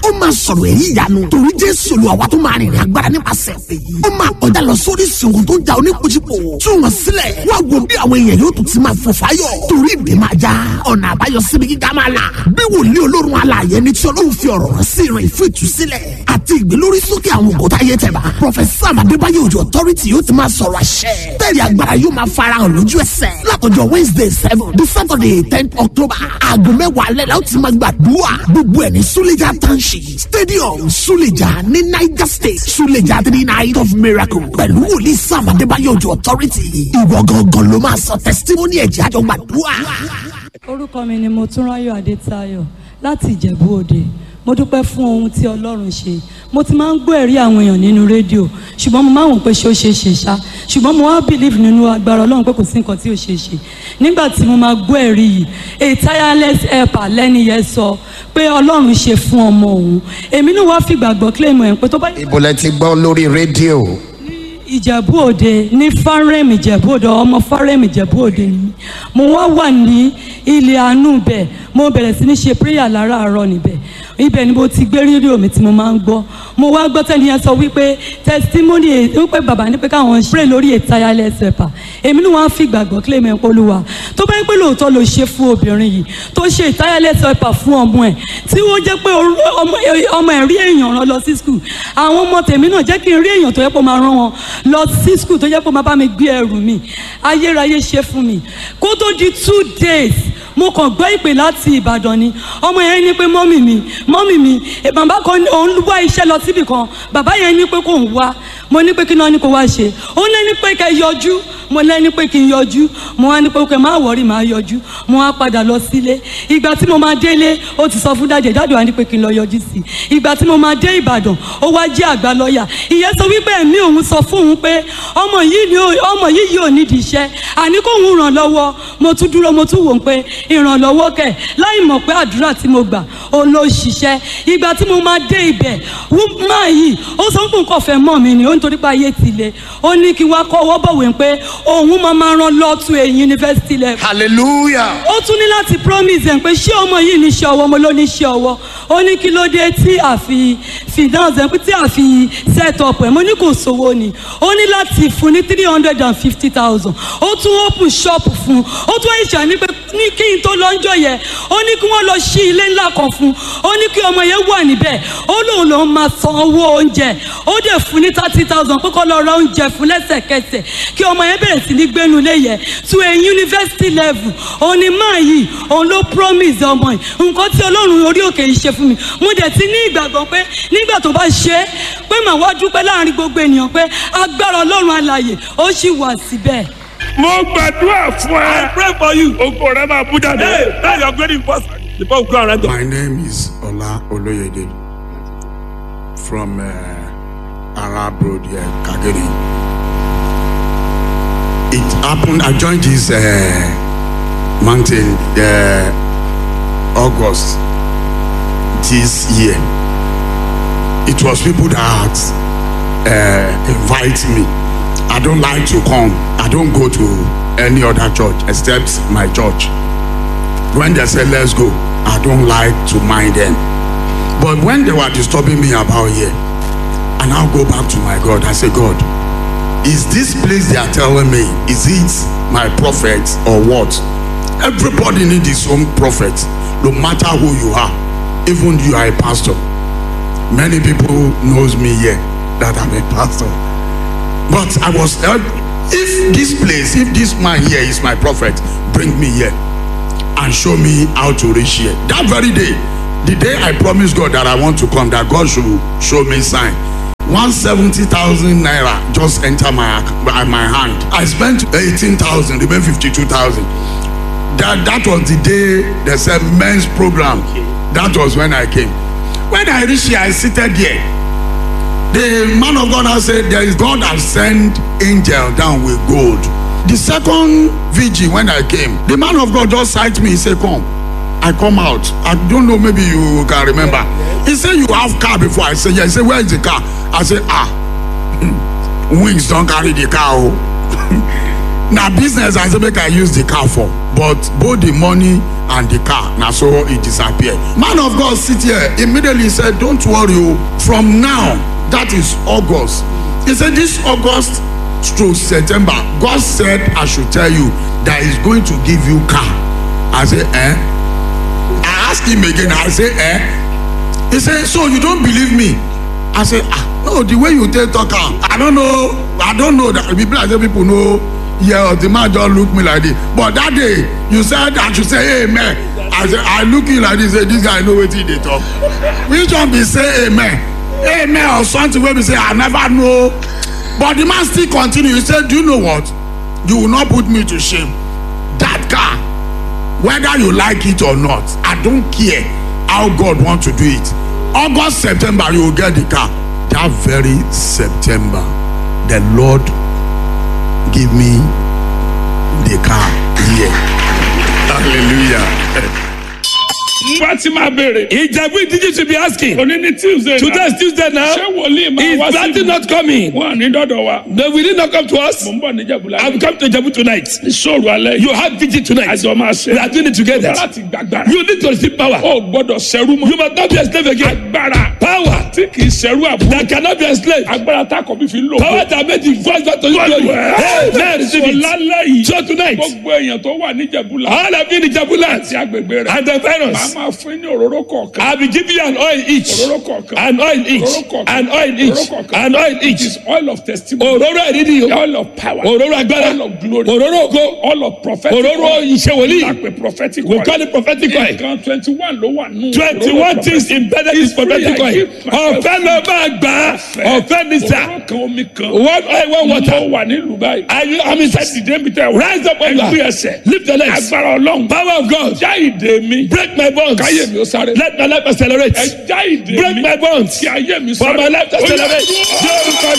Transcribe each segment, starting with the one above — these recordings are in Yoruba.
ó máa sọ̀rọ̀ èyí ìyanu torí Jésù Olúwa wa tó máa rìnrìn agbára nípasẹ̀ èyí. Ó máa kọjá lọ sórí ìṣòro tó ń ja oníkojúpò tú wọn sílẹ̀. Wá wo bí àwọn èèyàn yóò tún ti máa fò fáyọ̀ torí ìdè máa já ọ̀nà àbáyọ síbi gíga máa là. Bí wòlíì Ọlọ́run alààyè ni tí Ọlọ́run fi ọ̀rọ̀ rán sí ìrìn fún ìtúsílẹ̀ àti ìgbélórí sókè àwọn ògùn táyé tẹ̀bà. Prọfẹ̀sà Adébáyọ̀ Òjó Authority yóò ti máa sọ̀rọ̀ àṣẹ. Bẹ́ẹ̀ni agbára yóò máa farahàn lójú ẹsẹ̀. Látọjọ́ Wednesday 7 di Saturday 10 October. Aago 10 alẹ́ la ó ti máa gbàdúrà. Gbogbo ẹ̀ ní Suleja Township Stadium Suleja ní Niger State. Suleja 3 Night of Miracle. Pẹ̀lú wòlíì Sam Adébáyọ̀ Òjó Authority. Ìwọ gangan ló máa sọ testimony ẹ̀jẹ̀ àjọ gbàdúrà. Orúkọ mi ni Motúnráyọ̀ Adétayọ̀ láti Ìjẹ̀bú Òde. Mo dúpẹ́ fún ohun tí Ọlọ́run ṣe. Mo ti máa ń gbọ́ ẹ̀rí àwọn èèyàn nínú rédíò ṣùgbọ́n mo máa ń wò pé ṣé ó ṣe é ṣe ṣá ṣùgbọ́n mo wá believe nínú agbára Ọlọ́run pé kò sí nǹkan tí ò ṣe é ṣe. Nígbà tí mo máa gbọ́ ẹ̀rí yìí a tireless helper lẹ́ni yẹn sọ pé Ọlọ́run ṣe fún ọmọ òun. Èmi náà wá fìgbàgbọ́ claim ẹ̀ pé tó bá. Ibo lẹ ti gbọ́ lórí rédíò? Ìjẹ̀bú Òde ní Fárẹ́mì Ìjẹ̀bú Òde, ọmọ Fárẹ́mì Ìjẹ̀bú Òde ni mo wà ní ilé àánú bẹ̀. Mo bẹ̀rẹ̀ sí ní ṣe prayer láràárọ̀ níbẹ̀. Ibẹ̀ ni mo ti gbé rédíò mi tí mo máa ń gbọ́. Mo wá gbọ́ tẹ́ni yẹn sọ wípé testimony wípé bàbá ní pé káwọn pray lórí a tireless helper. Èmi náà wá fi gbàgbọ́ claim ẹ̀ Olúwa tó bá yẹ pé lóòótọ́ ló ṣe fún obìnrin yìí tó ṣe a tireless helper fún ọmọ ẹ̀ tí ó jẹ́ pé ọmọ ẹ̀ rí èèyàn rán lọ sí school. Àwọn ọmọ tèmi náà jẹ́ kí n rí èèyàn tó yẹ kó máa rán wọn lọ sí school tó jẹ́ kó máa bá mi gbé ẹrù mi. Ayérayé ṣe fún mi. Kó tó di 2 days mo kàn gbọ́ ìpè láti Ìbàdàn ni ọmọ yẹn ní pé mọ́mì mi bàbá kan òun wá iṣẹ́ lọ síbì kan bàbá yẹn ní pé kò ń wá mo ní pé kí náà ní kó wá ṣe ó ní pé kẹ́ yọjú mo lẹ́ni pé kí n yọjú mo wá ní pé kẹ́ máa wọ̀rí máa yọjú mo wá padà lọ sílé. Ìgbà tí mo máa délé ó ti sọ fún dájẹ́ dájọ́ wa ní pé kí n lọ yọjú sí i. Ìgbà tí mo máa dé Ìbàdàn ó wá jẹ́ àgbà lọ́ọ̀yà ìyẹn sọ wípé ẹ̀mí òun sọ fún òun pé ọmọ yìí yóò nídìí iṣẹ́ àní kó òun ràn lọ́wọ́. Mo tún dúró mo tún wò pé ìrànlọ́wọ́ kẹ̀ láì mọ̀ pé àdúrà tí mo gbà ó ló ṣiṣẹ́. Ìgbà tí mo máa dé ibẹ̀ máa yìí ó sọ fún nǹkan fẹ́ mọ́ mi ni ó nítorí pé ayé ti le ó ní kí n wá kọ́ ọwọ́ bọ̀wé pé òun máa rán lọ to a university level. Hallelujah. Ó tún ní láti promise ẹ̀ pé ṣé ọmọ yìí ní iṣẹ́ ọwọ́ mo ló ní iṣẹ́ ọwọ́ ó ní kí ló dé tí a fi finance ẹ̀ pé tí a fi set up ẹ̀ mo ní kò sówó ni ó ní láti fún ní 350,000 ó tún open shop fún ó tún ìṣà ní pé ní kí n tó lọ́njọ́ yẹn ó ní kí wọ́n lọ ṣí ilé ńlá kan fún ó ní kí ọmọ yẹn wà níbẹ̀ ó lóun lòun máa san owó oúnjẹ ó dẹ̀ fún ní 30,000 pé kó lọ ra oúnjẹ fún lẹ́sẹ̀kẹsẹ̀ kí ọmọ yẹn bẹ̀rẹ̀ sí ní gbénu ilé yẹn to a university level. Òun ni máa yìí òun ló promise ọmọ yìí nǹkan tí Ọlọ́run orí òkè yìí ṣe fún mi mo dẹ̀ ti ní ìgbàgbọ́ pé nígbà tó bá ṣe é pé màá wá dúpẹ́ láàrin gbogbo ènìyàn pé agbára Ọlọ́run alààyè ó sì wà síbẹ̀. Mo gbàdúrà fún ẹ. I pray for you. Ogo rẹ máa bú jáde. Hey, now you are going first. Before we go around. My name is Ola Oloyede from Arab Road here, Kageri. It happened, I joined this mountain August this year. It was people that invite me. I don't like to come. I don't go to any other church except my church. When they say let's go, I don't like to mind them. But when they were disturbing me about here, I now go back to my God. I say, God, is this place they are telling me, is it my prophet or what? Everybody needs his own prophet, no matter who you are. Even you are a pastor. Many people knows me here that I'm a pastor. But I was, if this place, if this man here is my prophet, bring me here and show me how to reach here. That very day, the day I promised God that I want to come, that God should show me sign. 170,000 naira just enter my hand. I spent 18,000, remain 52,000. That was the day they said men's program. That was when I came. When I reached here, I seated here. The man of God has said, there is God has sent angel down with gold. The second vigil when I came, the man of God just sighted me. He said, come. I come out. I don't know, maybe you can remember. He said, you have car before. I said, yeah. He said, where is the car? I said, wings don't carry the car. na business I say make I use the car for, but both the money and the car na so it disappear. Man of God sit here immediately said, don't worry o, from now, that is August. He said this August through September, God said I should tell you that he's going to give you car. I say I ask him again, I say he said, so you don't believe me? I say no, the way you talk am, I don't know that people, I say people know. Yeah, the man just look me like this. But that day, you said I should say amen. I said, I look you like this, say, this guy know wetin dey talk. Which one be say amen? Amen or something where we say, I never know. But the man still continue. He said, do you know what? You will not put me to shame. That car, whether you like it or not, I don't care how God wants to do it. August, September, you will get the car. That very September, the Lord give me the car here. Hallelujah. Fatima bere. Ìjẹ̀bú ìdíje should be asking. Òní ni Tuesday. Today is Tuesday now. Ṣé wòlíì máa Is wá sí Planting not coming? Wọ́n ní dọ́dọ̀ wa. No, will he not come to us? Mo ń bọ̀ ní Ìjẹ̀bú I will lálẹ́. come to Ìjẹ̀bú tonight. Ìṣòro alẹ́ yìí. You have vigil tonight. Àjọ máa ṣe. We are doing it together. Láti gbàgbára. You need to receive power. O gbọ́dọ̀ ṣẹrú mọ́. You must not be a slave again. Agbára Power tí kì í ṣẹrú àbúrò. that cannot be a slave. Agbára tákọ̀ bí fi ń lò. Power that made the first battle to his glory. Amen. Receive So it. lálẹ́ yìí. So tonight, Gbogbo èèyàn tó wà ní Ìjẹ̀bú lálẹ́. all of you in Ìjẹ̀bú land Àti agbègbè rẹ̀. and the Màá virus, máa fún ní òróró kọ̀ọ̀kan. I will give you an oil each. Òróró kọ̀ọ̀kan. An oil each. Òróró kọ̀ọ̀kan. An oil each. Òróró kọ̀ọ̀kan. An oil It each. is oil of testimony. Òróró ìrírí o. Oil of power. Òróró agbára. Oil of glory. Òróró ògo. All of prophetic. Òróró iṣẹ́ wòlíì. Àpè prophetic We oil. call it prophetic oil. Nǹkan 21 ló wà nù. 21 things embedded in prophetic oil. Ọ̀fẹ́ ló máa gbà á. Ọ̀fẹ́ ní sà. Òróró kan omi kan. One oil, one water. Mo wà nílùú báyìí. I'm inside. Dìde mi tẹ̀ wá. Rise up on Ẹgbẹ́ your ẹsẹ̀. lift your legs. Agbára Ọlọ́run. Power of God. Já ìdè mi. Break my bonds. Káyé mi ó sáré. Let my life accelerate. Ẹ já ìdè Break mi. my bonds. Kí ayé mi For sáré. my life to accelerate. Lórúkọ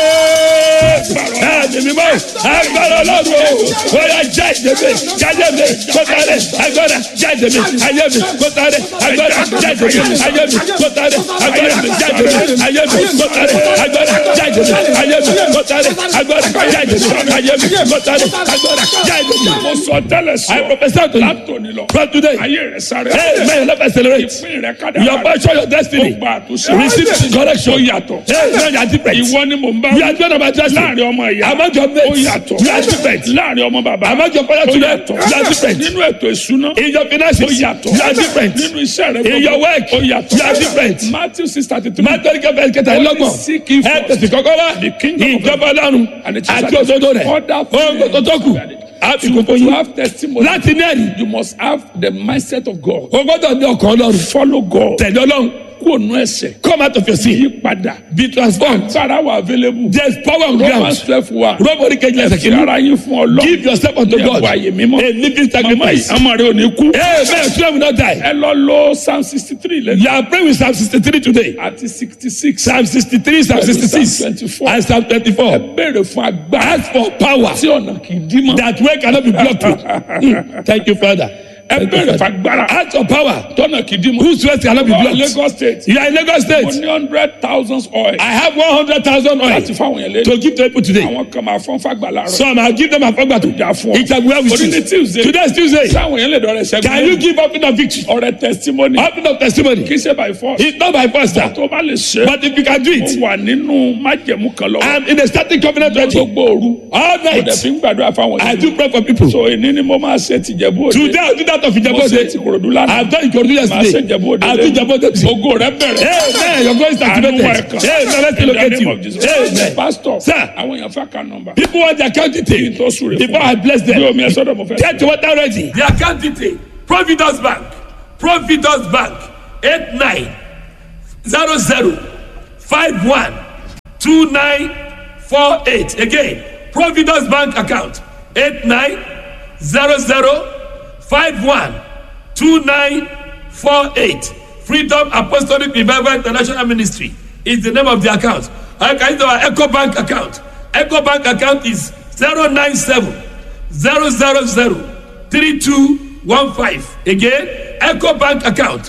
Jésù. Ẹ̀ẹ́dì mi mọ́. Agbára Ọlọ́run o. Bóyá já ìdè mi. Jáde mi. Kótárẹ̀. Agbára. Jáde mi. Ayé mi. Kótárẹ̀. Agbára. Jáde mi. Ayé mi. Kótárẹ̀. Agbára. Jáde mi. Ayé mi. Kótárẹ̀. Agbára. Jáde mi. Ayé mi. Kótárẹ̀. Agbára. Jáde mi. Ayé mi. Kótárẹ̀. Agbára. Jáde mi. Mo sọ tẹ́lẹ̀ sọ. I prophesy to you. Látòní lọ. From today. Ayé rẹ̀ sáré. Hey, may your life accelerate. Ìpín rẹ̀ kádàrá. Your portion, your destiny. Ó gba àtúnṣe. Receive correction. Ó yàtọ̀. Hey, now you are different. Ìwọ ni mò ń bá. You are different about destiny. Láàrin ọmọ ìyá. Among your mates. Ó yàtọ̀. You are different. Láàrin ọmọ bàbá. Among your father Ó children. yàtọ̀. You are different. Nínú ètò ìṣúná. In your finances. Ó yàtọ̀. You are different. Nínú iṣẹ́ rẹ̀ In your work. Ó yàtọ̀. You are different. Matthew 6:33. Mátọ́rí kẹfẹ́ kẹta Only ẹlọ́gbọ̀n. seek ye Ẹ first tẹ̀sí kọ́kọ́ wá. the kingdom of Ìjọba Ọlọ́run and the àti òdodo rẹ̀. Other Ohun tó tó kù. Àfikún fún To yín. have testimony, Láti ní ẹ̀rí. you must have the mindset of God. O gbọ́dọ̀ ní ọkàn Ọlọ́run. Follow God. Tẹ̀lé Ọlọ́run. Kúrò nú ẹ̀ṣẹ̀. Come out of your sin. Yípadà. Be transformed. Agbára wà available. There is power on Romans ground. 12 wà. Rọ́bọ̀rì kejì ẹsẹ̀ Fi kìíní. ara yín fún Ọlọ́run. Give yourself unto Ní God. ẹ̀bùn àyè mímọ́. A living sacrifice. Ọmọ rẹ̀ ò ní kú. Amen. Children will not die. Ẹ lọ lo Psalm 63 lẹ́nu. You are praying with Psalm 63 today. Àti 66. Psalm 63, Psalm 66, Psalm 24. and Psalm 24. Béèrè fún agbára. Ask for power Tí ọ̀nà kì í dí mọ́. that way cannot be blocked with. Thank you, Father. Ẹ béèrè fún agbára. Ask for power Tọ́nà kì í dí mọ́. whose ways cannot be Lọ blocked. Lagos State. You are in Lagos Mo State. ní 100,000 oil. I have 100,000 oil Láti fáwọn yẹn lé. to give to people today. Àwọn kan máa fọ́n fàgbà láàárọ̀. Some I'll give them a fagba to. Ìjà fún ọ. It shall be well with Orí ní you. Tuesday. Today is Tuesday. Sáwọn yẹn lè dọ̀rẹ́ ṣẹ́gun. Can you give up in a victory? Ọrẹ testimony. Up in a testimony. Kì í ṣe by force. It's not by force, sir. Tó bá lè ṣe. But if you can do Mo it, wà nínú májẹ̀mú kan lọ́wọ́. I'm in a starting covenant ready. Gbogbo òru. All Mo night, dẹ̀ fi ń gbàdúrà fáwọn I yẹn. do pray for people. So èní ni mo máa ṣe tìjẹ̀bú òde. Today I'll do that of Mo ṣe Ijabode. ti Ìkòròdú lánàá. I've done Ikorodu Màá ṣe yesterday. Ìjẹ̀bú òde. I'll do Ijabode today. Ògo rẹ̀ bẹ̀rẹ̀. Amen. Your God is activated. Àánú wẹ̀ kan. Amen. Let's locate you. Amen. Pastor. Sir. Àwọn èèyàn fẹ́ kan nọ́mbà. People want their account detail. Tó súre fún Before I bless Bí them, omi ẹ sọ́dọ̀ mo fẹ́. get your water ready. The account detail. Providence Bank. Providence Bank. 8900512948. Again, Providence Bank account. 8900512948. Freedom Apostolic Revival International Ministry is the name of the account. I can use our Echo Bank account. Echo Bank account is 097-000-3215. Again, Echo Bank account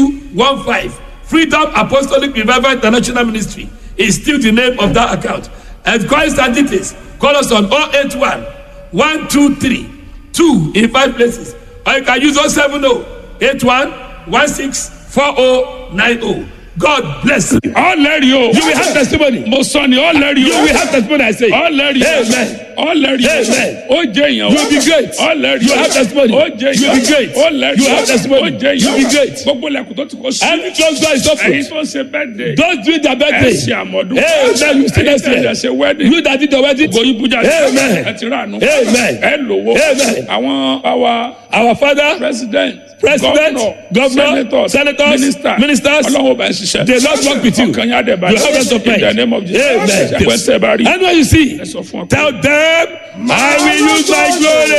097-000-3215. Freedom Apostolic Revival International Ministry is still the name of that account. Enquiries and details. Call us on 081 123 2 in 5 places. Or you can use 070 81 16 4090. God bless you. All let you. You will have testimony. Mo sọ ni all let you. You will have testimony, I say. All let you. Amen. All let you. Amen. Ó jẹ́ èèyàn. You will be great. All let You you. will have testimony. Ó jẹ́ èèyàn. You will be great. All let You will have testimony. Ó jẹ́ èèyàn. You will be great. Gbogbo lẹ́kùn tó ti kọ́ sí. Every closed door is Ẹ̀yin open. tó ń ṣe birthday. Don't do their Ẹ birthday. ṣe àmọ̀dún. Amen. You still next Ẹ̀yin year. tẹ̀ ṣe wedding. You that did the wedding. Goyin Buja. Amen. Ẹ ti rà ànú. Amen. Ẹ lówó. Amen. Àwọn Our Father, president. governor, senators, ministers, Ọlọ́run bá ń ṣiṣẹ́. they love work with you. Ọkàn yá dẹ̀ bá You have rest of mind. In the name of Jesus. Amen. Ẹgbẹ́ tẹ́ bá rí. And when you see, Ẹ sọ fún ọ pé- tell them, I will use my glory.